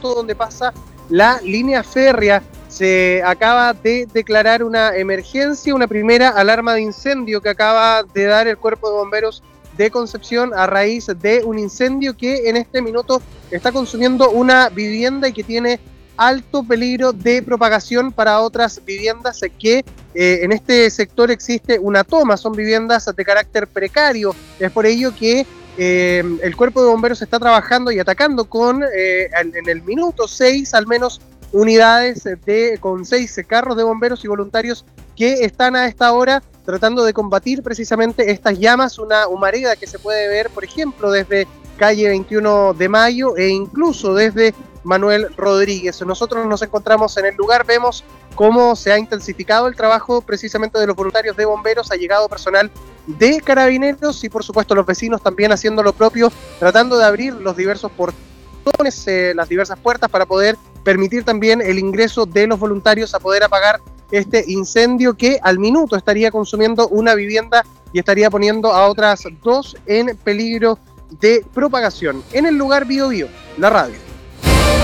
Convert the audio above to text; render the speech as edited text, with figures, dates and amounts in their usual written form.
justo donde pasa la línea férrea. Se acaba de declarar una emergencia, una primera alarma de incendio que acaba de dar el Cuerpo de Bomberos de Concepción a raíz de un incendio que en este minuto está consumiendo una vivienda y que tiene alto peligro de propagación para otras viviendas que en este sector existe una toma, son viviendas de carácter precario. Es por ello que el Cuerpo de Bomberos está trabajando y atacando con en el minuto 6 al menos unidades con 6 carros de bomberos y voluntarios que están a esta hora tratando de combatir precisamente estas llamas, una humareda que se puede ver, por ejemplo, desde calle 21 de Mayo e incluso desde Manuel Rodríguez. Nosotros nos encontramos en el lugar, vemos cómo se ha intensificado el trabajo precisamente de los voluntarios de bomberos, ha llegado personal de carabineros y por supuesto los vecinos también haciendo lo propio, tratando de abrir los diversos portones, las diversas puertas para poder permitir también el ingreso de los voluntarios a poder apagar este incendio que al minuto estaría consumiendo una vivienda y estaría poniendo a otras 2 en peligro de propagación. En el lugar Bio Bio, la radio.